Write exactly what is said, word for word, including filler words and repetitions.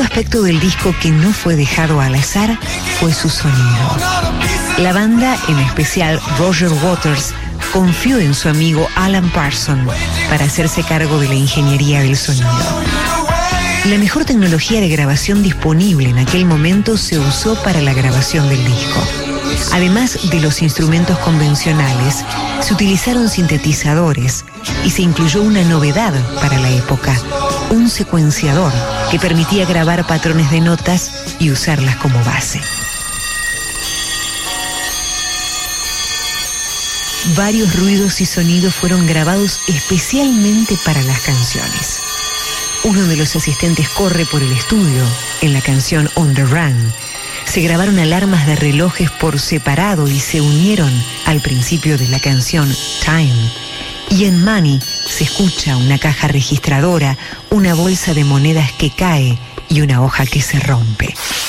aspecto del disco que no fue dejado al azar fue su sonido. La banda, en especial Roger Waters, confió en su amigo Alan Parsons para hacerse cargo de la ingeniería del sonido. La mejor tecnología de grabación disponible en aquel momento se usó para la grabación del disco. Además de los instrumentos convencionales, se utilizaron sintetizadores y se incluyó una novedad para la época, un secuenciador que permitía grabar patrones de notas y usarlas como base. Varios ruidos y sonidos fueron grabados especialmente para las canciones. Uno de los asistentes corre por el estudio en la canción On the Run. Se grabaron alarmas de relojes por separado y se unieron al principio de la canción Time. Y en Money se escucha una caja registradora, una bolsa de monedas que cae y una hoja que se rompe.